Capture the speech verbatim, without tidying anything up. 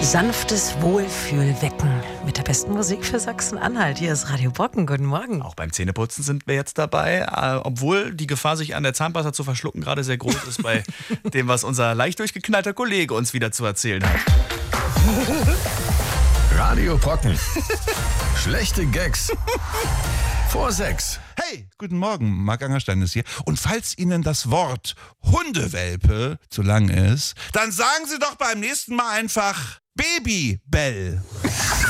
Sanftes Wohlfühlwecken mit der besten Musik für Sachsen-Anhalt. Hier ist Radio Brocken. Guten Morgen. Auch beim Zähneputzen sind wir jetzt dabei, äh, obwohl die Gefahr, sich an der Zahnpasta zu verschlucken, gerade sehr groß ist bei dem, was unser leicht durchgeknallter Kollege uns wieder zu erzählen hat. Radio Brocken. Schlechte Gags vor sechs. Hey, guten Morgen, Marc Angerstein ist hier. Und falls Ihnen das Wort Hundewelpe zu lang ist, dann sagen Sie doch beim nächsten Mal einfach Babybell.